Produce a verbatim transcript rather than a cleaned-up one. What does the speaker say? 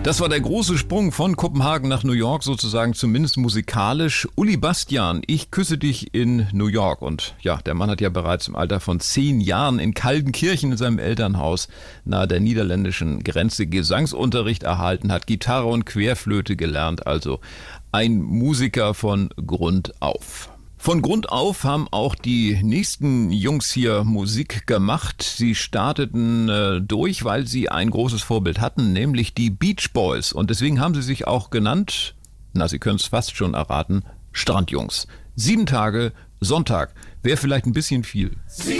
Das war der große Sprung von Kopenhagen nach New York, sozusagen zumindest musikalisch. Uli Bastian, ich küsse dich in New York. Und ja, der Mann hat ja bereits im Alter von zehn Jahren in Kaltenkirchen in seinem Elternhaus nahe der niederländischen Grenze Gesangsunterricht erhalten, hat Gitarre und Querflöte gelernt, also ein Musiker von Grund auf. Von Grund auf haben auch die nächsten Jungs hier Musik gemacht. Sie starteten äh, durch, weil sie ein großes Vorbild hatten, nämlich die Beach Boys. Und deswegen haben sie sich auch genannt, na, Sie können es fast schon erraten, Strandjungs. Sieben Tage, Sonntag, wäre vielleicht ein bisschen viel.